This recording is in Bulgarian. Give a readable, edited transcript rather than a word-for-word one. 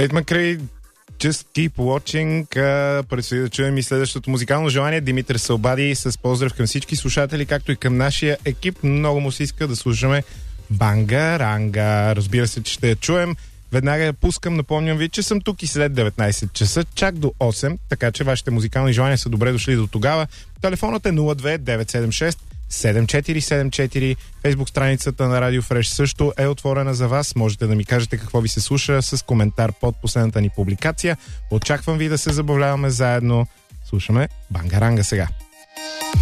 Тейт Макрей, Just Keep Watching. Предстои да чуем и следващото музикално желание. Димитър се обади с поздрав към всички слушатели, както и към нашия екип. Много му се иска да слушаме Бангаранга. Разбира се, че ще я чуем. Веднага я пускам. Напомням ви, че съм тук и след 19 часа, чак до 8, така че вашите музикални желания са добре дошли до тогава. Телефонът е 02976 7474. Фейсбук страницата на Радио Фреш също е отворена за вас. Можете да ми кажете какво ви се слуша с коментар под последната ни публикация. Очаквам ви да се забавляваме заедно. Слушаме Бангаранга сега.